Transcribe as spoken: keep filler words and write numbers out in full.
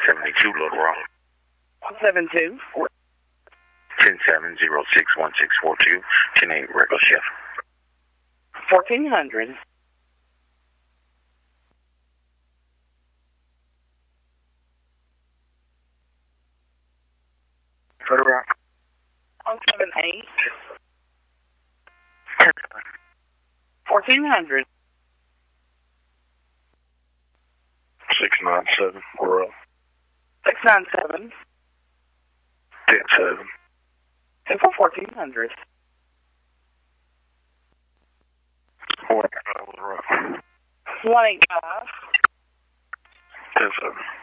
seventy-two, Little Rock. seven two. ten seven zero six one six four two. ten eight, regular shift. fourteen hundred. Little Rock. one seven eight. fourteen hundred. six nine seven, we're up. six nine seven. ten seven. ten for fourteen hundred. one eight five, Little Rock. one eight five. ten seven.